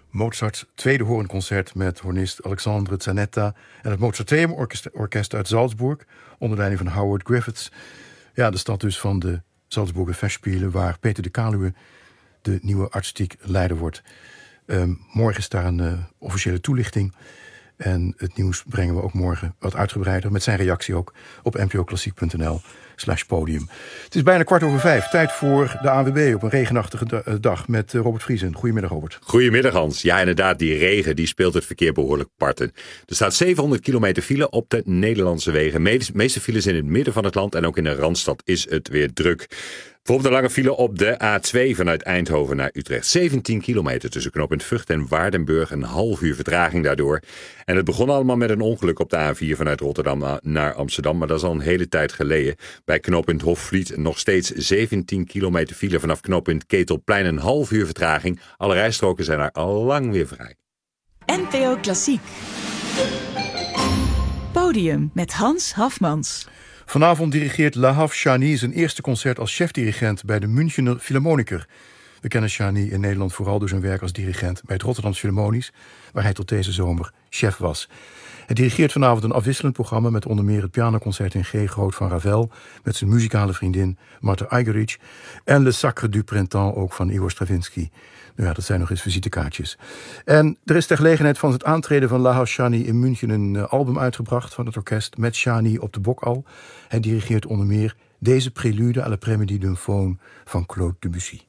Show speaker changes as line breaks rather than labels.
Mozart's tweede hoornconcert met hornist Alexandre Zanetta en het Mozarteum Orkest uit Salzburg, onder leiding van Howard Griffiths. Ja, de stad dus van de Salzburger Festspielen, waar Peter de Kaluwe de nieuwe artistiek leider wordt. Morgen is daar een officiële toelichting. En het nieuws brengen we ook morgen wat uitgebreider, met zijn reactie ook, op npoklassiek.nl/podium. Het is bijna 5:15. Tijd voor de ANWB op een regenachtige dag met Robert Vriesen. Goedemiddag, Robert.
Goedemiddag, Hans. Ja, inderdaad, die regen die speelt het verkeer behoorlijk parten. Er staat 700 kilometer file op de Nederlandse wegen. De meeste files in het midden van het land en ook in de Randstad is het weer druk. Bijvoorbeeld een lange file op de A2 vanuit Eindhoven naar Utrecht. 17 kilometer tussen knooppunt Vught en Waardenburg. Een half uur vertraging daardoor. En het begon allemaal met een ongeluk op de A4 vanuit Rotterdam naar Amsterdam. Maar dat is al een hele tijd geleden. Bij knooppunt Hofvliet nog steeds 17 kilometer file vanaf knooppunt Ketelplein. Een half uur vertraging. Alle rijstroken zijn er al lang weer vrij.
NPO Klassiek. Podium met Hans Hafmans.
Vanavond dirigeert Lahav Shani zijn eerste concert als chefdirigent bij de Münchener Philharmoniker. We kennen Shani in Nederland vooral door zijn werk als dirigent bij het Rotterdamse Philharmonisch, waar hij tot deze zomer chef was. Hij dirigeert vanavond een afwisselend programma met onder meer het pianoconcert in G groot van Ravel met zijn muzikale vriendin Martha Argerich en Le Sacre du Printemps ook van Igor Stravinsky. Nou ja, dat zijn nog eens visitekaartjes. En er is ter gelegenheid van het aantreden van Lahav Shani in München een album uitgebracht van het orkest met Shani op de bokal. Hij dirigeert onder meer deze prelude à la Prémédie d'un faune van Claude Debussy.